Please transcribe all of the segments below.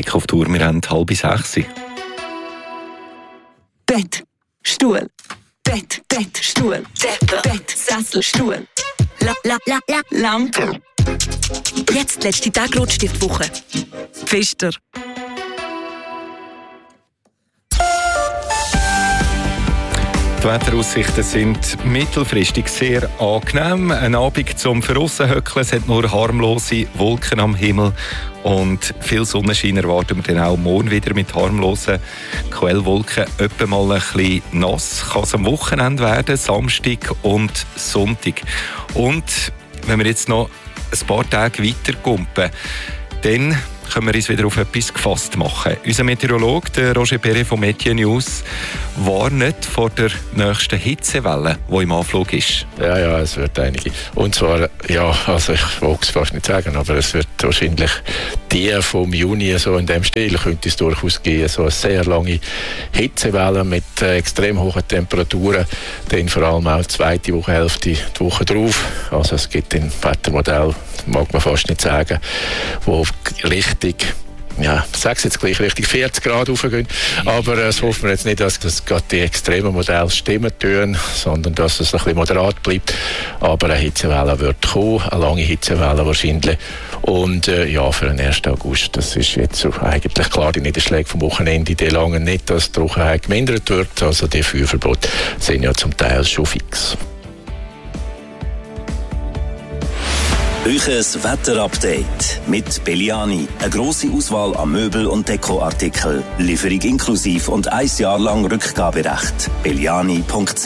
Blick auf die Uhr, wir haben 5:30. Bett, Stuhl, Bett, Stuhl, Bett, Sessel, Stuhl, Lampe. Jetzt letzte Tag Rotstiftwoche. Pfister. Die Wetteraussichten sind mittelfristig sehr angenehm. Ein Abend zum Verrussenhöckeln, es hat nur harmlose Wolken am Himmel und viel Sonnenschein erwarten wir dann auch morgen wieder mit harmlosen Quellwolken. Etwa mal ein bisschen nass kann es am Wochenende werden, Samstag und Sonntag. Und wenn wir jetzt noch ein paar Tage weiter kumpen, dann können wir uns wieder auf etwas gefasst machen. Unser Meteorologe, der Roger Perret von Météo News, warnt vor der nächsten Hitzewelle, die im Anflug ist. Ja, es wird einige. Und zwar, also ich will es fast nicht sagen, aber es wird wahrscheinlich die vom Juni so in dem Stil, könnte es durchaus gehen. So eine sehr lange Hitzewelle mit extrem hohen Temperaturen. Dann vor allem auch die zweite Wochenhälfte, die Woche drauf. Also es gibt ein Wettermodell, mag man fast nicht sagen, wo richtig, ich sage es jetzt gleich, richtig 40 Grad raufgehen. Aber es hoffen wir jetzt nicht, dass das gerade die extremen Modelle stimmen tun, sondern dass es ein bisschen moderat bleibt. Aber eine Hitzewelle wird kommen, eine lange Hitzewelle wahrscheinlich. Und für den 1. August, das ist jetzt so eigentlich klar, die Niederschläge vom Wochenende, die lange nicht, dass die Trockenheit gemindert wird. Also die Feuerverbote sind ja zum Teil schon fix. Euches Wetterupdate mit Belliani. Eine grosse Auswahl an Möbel- und Dekoartikeln. Lieferung inklusiv und 1 Jahr lang Rückgaberecht. belliani.ch.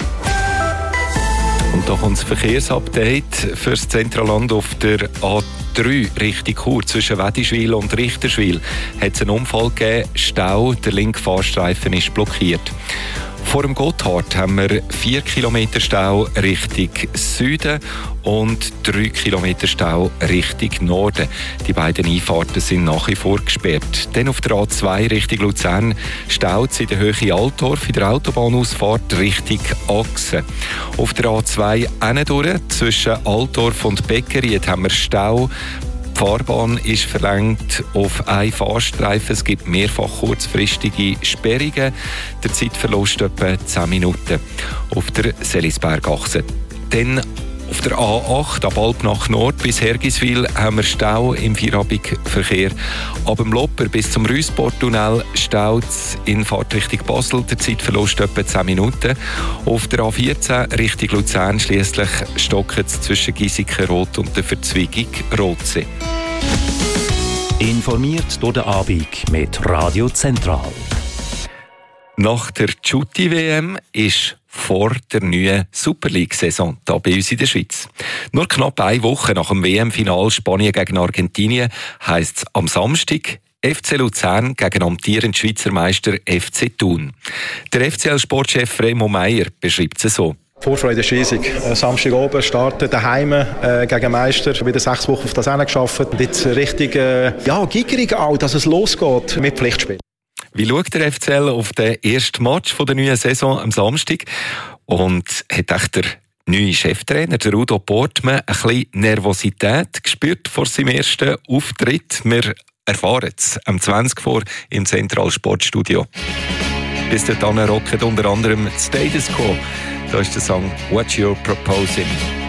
Und da kommt das Verkehrsupdate für das Zentralland auf der A3 Richtung Chur zwischen Wedischwil und Richterswil. Hat es einen Unfall gegeben, Stau, der linke Fahrstreifen ist blockiert. Vor dem Gotthard haben wir 4 Kilometer Stau Richtung Süden und 3 Kilometer Stau Richtung Norden. Die beiden Einfahrten sind nach wie vor gesperrt. Dann auf der A2 Richtung Luzern staut es in der Höhe Altdorf in der Autobahnausfahrt Richtung Achse. Auf der A2 hindurch zwischen Altdorf und Beckeried haben wir Stau. Die Fahrbahn ist verlängert auf einen Fahrstreifen. Es gibt mehrfach kurzfristige Sperrungen. Der Zeitverlust etwa 10 Minuten auf der Selisbergachse. Dann auf der A8 ab Alpnach Nord bis Hergiswil haben wir Stau im Feierabendverkehr. Ab dem Lopper bis zum Rüssporttunnel staut es in Fahrtrichtung Basel. Der Zeitverlust etwa 10 Minuten. Auf der A14 Richtung Luzern schliesslich stockt es zwischen Giesikenrot und der Verzweigung Rotsee. Informiert durch den Abend mit Radio Zentral. Nach der Jutti-WM ist vor der neuen Super League-Saison hier bei uns in der Schweiz. Nur knapp eine Woche nach dem WM-Final Spanien gegen Argentinien heisst es am Samstag FC Luzern gegen amtierenden Schweizer Meister FC Thun. Der FCL-Sportchef Remo Meier beschreibt es so. Die Vorfreude ist riesig. Samstag oben starten daheim gegen Meister. Wieder 6 Wochen auf das hingearbeitet. Und jetzt richtig gierig auch, dass es losgeht mit Pflichtspiel. Wie schaut der FCL auf den ersten Match der neuen Saison am Samstag? Und hat echt der neue Cheftrainer, der Udo Portmann, ein bisschen Nervosität gespürt vor seinem ersten Auftritt? Wir erfahren es am 20 vor im Zentralsportstudio. Bis dahin rocket unter anderem Status Quo. Da ist der Song «What You're Proposing».